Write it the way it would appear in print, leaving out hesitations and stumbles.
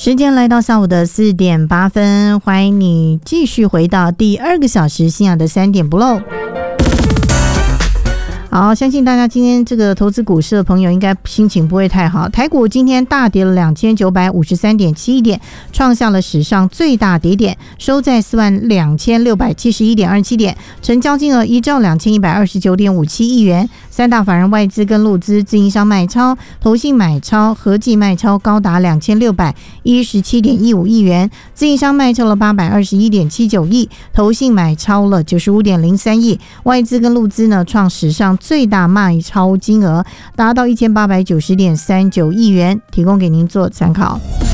时间来到下午的4点8分，欢迎你继续回到第2个小时信仰的3点不漏。好，相信大家今天这个投资股市的朋友应该心情不会太好。台股今天大跌了 2953.71 点，创下了史上最大跌点，收在 42,671.27 点，成交金额1兆2129.57亿元。三大法人外资跟陆资自营商卖超，投信买超，合计卖超高达 2617.15 亿元，自营商卖超了 821.79 亿，投信买超了 95.03 亿，外资跟陆资呢创史上最大卖超金额达到 1890.39 亿元，提供给您做参考。